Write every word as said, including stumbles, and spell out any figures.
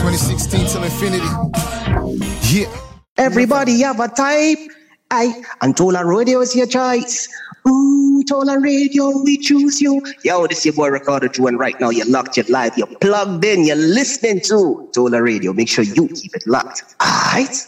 twenty sixteen till infinity. Yeah. Everybody have a type. Aye, and Tola Radio is your choice. Ooh, Tola Radio, we choose you. Yo, this your boy Recorded Drew, and right now you're locked, you're live, you're plugged in, you're listening to Tola Radio. Make sure you keep it locked. Alright?